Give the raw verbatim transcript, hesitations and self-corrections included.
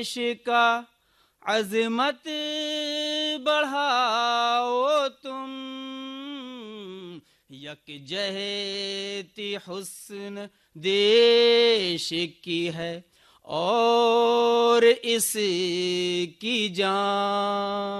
देश का अजमत बढ़ाओ तुम, यकजहती हुस्न देश की है और इसकी जान।